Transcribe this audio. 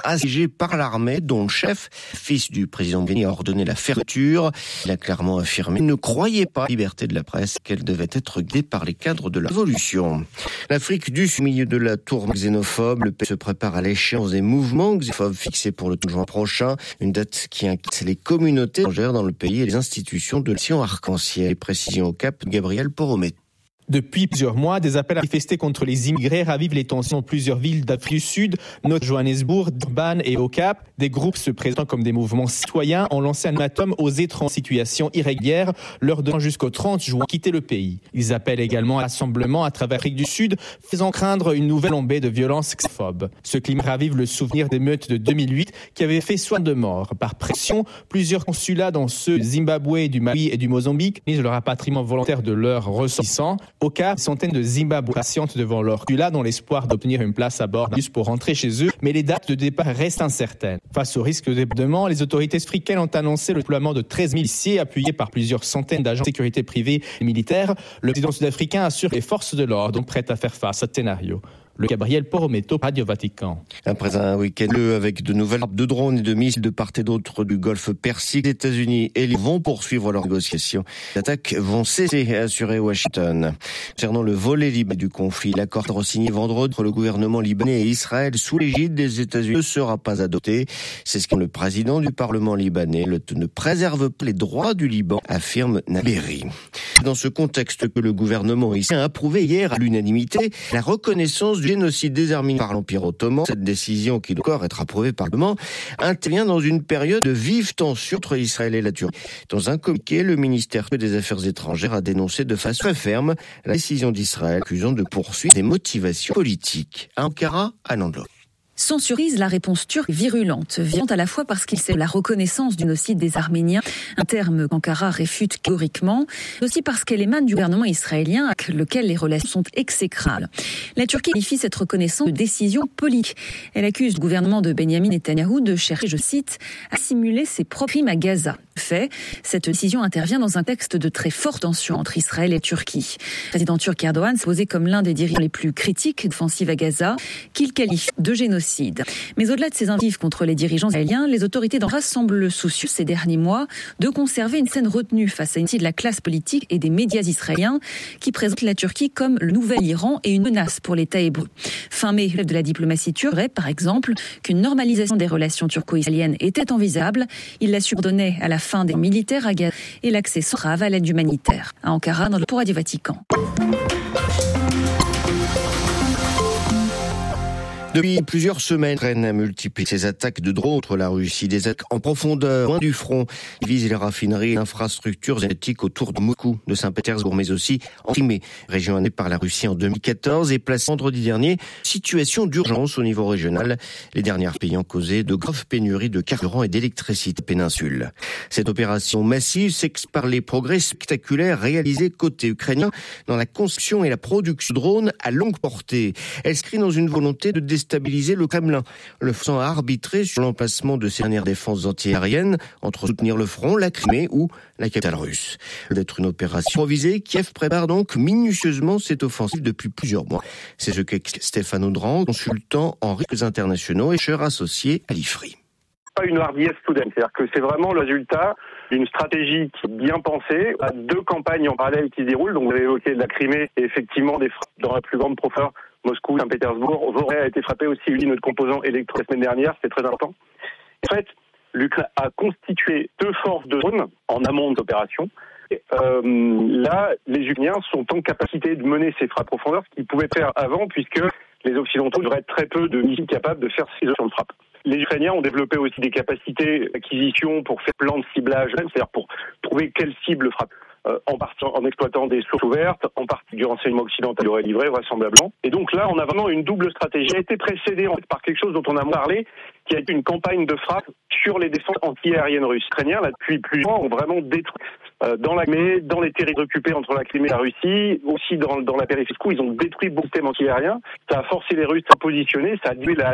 assiégée par l'armée, dont le chef, fils du président Béni, a ordonné la fermeture. Il a clairement affirmé qu'il ne croyait pas à la liberté de la presse, qu'elle devait être guidée par les cadres de la révolution. L'Afrique du Sud, au milieu de la tourmente xénophobe, le pays se prépare à l'échéance des mouvements xénophobes fixés pour le 12 juin prochain. Une date qui inquiète les communautés étrangères dans le pays et les institutions de l'Action arc-en-ciel. Les précisions au Cap, Gabriel Poromet. Depuis plusieurs mois, des appels à manifester contre les immigrés ravivent les tensions dans plusieurs villes d'Afrique du Sud, notamment Johannesburg, Durban et au Cap. Des groupes se présentant comme des mouvements citoyens ont lancé un ultimatum aux étrangers en situation irrégulière, leur donnant jusqu'au 30 juin de quitter le pays. Ils appellent également à rassemblement à travers l'Afrique du Sud, faisant craindre une nouvelle ondée de violences xénophobes. Ce climat ravive le souvenir des meutes de 2008 qui avaient fait 60 de morts. Par pression, plusieurs consulats dans ceux du Zimbabwe, du Mali et du Mozambique misent le rapatriement volontaire de leurs ressortissants. Au cas, des centaines de Zimbabwe patientent devant leur consulat dans l'espoir d'obtenir une place à bord d'un bus pour rentrer chez eux, mais les dates de départ restent incertaines. Face au risque de débordement, les autorités africaines ont annoncé le déploiement de 13 000 policiers appuyés par plusieurs centaines d'agents de sécurité privés et militaires. Le président sud-africain assure que les forces de l'ordre sont prêtes à faire face à ce scénario. Le Gabriel Porometto, Radio Vatican. Après un week-end bleu avec de nouvelles frappes de drones et de missiles de part et d'autre du Golfe Persique, les États-Unis et l'Iran vont poursuivre leurs négociations. Les attaques vont cesser, a assuré Washington. Concernant le volet libanais du conflit, l'accord signé vendredi entre le gouvernement libanais et Israël sous l'égide des États-Unis ne sera pas adopté. C'est ce que le président du Parlement libanais ne préserve pas les droits du Liban, affirme Naberi. Dans ce contexte que le gouvernement israélien a approuvé hier à l'unanimité la reconnaissance du génocide des Arméniens par l'Empire ottoman. Cette décision, qui doit encore être approuvée par le Parlement, intervient dans une période de vive tension entre Israël et la Turquie. Dans un communiqué, le ministère des Affaires étrangères a dénoncé de façon très ferme la décision d'Israël, accusant de poursuivre des motivations politiques. À Ankara, à Nandlo. Sans surprise, la réponse turque virulente, violente à la fois parce qu'il c'est la reconnaissance du génocide des Arméniens, un terme qu'Ankara réfute catégoriquement, mais aussi parce qu'elle émane du gouvernement israélien avec lequel les relations sont exécrables. La Turquie qualifie cette reconnaissance de décision politique. Elle accuse le gouvernement de Benyamin Netanyahou de chercher, je cite, à simuler ses propres crimes à Gaza. Fait, cette décision intervient dans un contexte de très forte tension entre Israël et Turquie. Le président turc Erdogan s'est posé comme l'un des dirigeants les plus critiques d'offensive à Gaza, qu'il qualifie de génocide. Mais au-delà de ces invectives contre les dirigeants israéliens, les autorités d'Ankara semblent soucieuses ces derniers mois de conserver une scène retenue face à une partie de la classe politique et des médias israéliens qui présentent la Turquie comme le nouvel Iran et une menace pour l'État hébreu. Fin mai, le chef de la diplomatie turque, par exemple, qu'une normalisation des relations turco-israéliennes était envisageable. Il la subordonnait à la fin des militaires à Gaza et l'accès sans trave à l'aide humanitaire. À Ankara, pour Radio Vatican. Depuis plusieurs semaines, l'Ukraine a multiplié ses attaques de drones contre la Russie, des attaques en profondeur, loin du front, qui visent les raffineries et infrastructures énergétiques autour de Moscou, de Saint-Pétersbourg, mais aussi en Crimée, région annexée par la Russie en 2014 et placée vendredi dernier, situation d'urgence au niveau régional, les dernières pays ont causé de graves pénuries de carburant et d'électricité péninsule. Cette opération massive s'explique par les progrès spectaculaires réalisés côté ukrainien dans la conception et la production de drones à longue portée. Elle s'inscrit dans une volonté de déstabiliser le Kremlin, le faisant arbitrer sur l'emplacement de ces dernières défenses antiaériennes entre soutenir le front, la Crimée ou la capitale russe. D'être une opération improvisée, Kiev prépare donc minutieusement cette offensive depuis plusieurs mois. C'est ce qu'explique Stéphane Audran, consultant en risques internationaux et chercheur associé à l'IFRI. Pas une hardiesse soudaine, c'est-à-dire que c'est vraiment le résultat d'une stratégie qui est bien pensée, à deux campagnes en parallèle qui se déroulent. Donc vous avez évoqué la Crimée et effectivement des frappes dans la plus grande profondeur. Moscou, Saint-Pétersbourg, Voré a été frappé aussi une ligne de composants électriques la semaine dernière, c'est très important. En fait, l'Ukraine a constitué deux forces de zone en amont de l'opération. Là, les Ukrainiens sont en capacité de mener ces frappes profondeurs, ce qu'ils pouvaient faire avant, puisque les Occidentaux devraient être très peu de missiles capables de faire ces opérations de frappe. Les Ukrainiens ont développé aussi des capacités d'acquisition pour faire plein de ciblage, c'est-à-dire pour trouver quelle cible frappe. En partie en exploitant des sources ouvertes, en partie du renseignement occidental aurait livré vraisemblablement. Et donc là, on a vraiment une double stratégie. Elle a été précédée en fait, par quelque chose dont on a parlé, qui a été une campagne de frappe sur les défenses anti-aériennes russes. Les Ukrainiens, là, depuis plusieurs mois, ont vraiment détruit dans la Crimée, dans les territoires occupés entre la Crimée et la Russie, aussi dans la périphérie, ils ont détruit beaucoup de systèmes anti-aériens. Ça a forcé les Russes à positionner, ça a dilué la